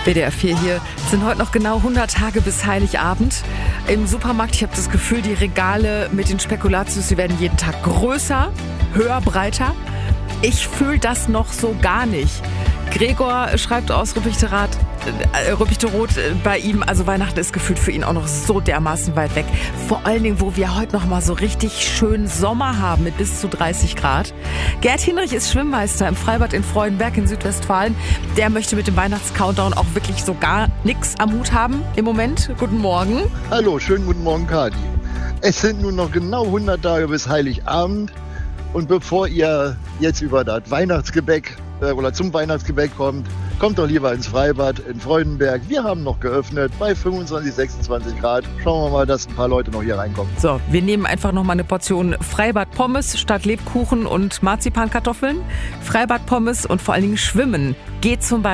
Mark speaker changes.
Speaker 1: WDR 4 hier. Es sind heute noch genau 100 Tage bis Heiligabend. Im Supermarkt, ich habe das Gefühl, die Regale mit den Spekulatius, die werden jeden Tag größer, höher, breiter. Ich fühle das noch so gar nicht. Gregor schreibt aus Rüppichteroth, bei ihm, also Weihnachten ist gefühlt für ihn auch noch so dermaßen weit weg. Vor allen Dingen, wo wir heute noch mal so richtig schön Sommer haben mit bis zu 30 Grad. Gerd Hinrich ist Schwimmmeister im Freibad in Freudenberg in Südwestfalen. Der möchte mit dem Weihnachtscountdown auch wirklich so gar nichts am Hut haben im Moment. Guten Morgen.
Speaker 2: Hallo, schönen guten Morgen, Kati. Es sind nun noch genau 100 Tage bis Heiligabend. Und bevor ihr jetzt über das Weihnachtsgebäck oder zum Weihnachtsgebäck kommt doch lieber ins Freibad in Freudenberg. Wir haben noch geöffnet bei 25, 26 Grad. Schauen wir mal, dass ein paar Leute noch hier reinkommen.
Speaker 1: So, wir nehmen einfach noch mal eine Portion Freibad-Pommes statt Lebkuchen und Marzipankartoffeln. Freibad-Pommes und vor allen Dingen Schwimmen geht zum Beispiel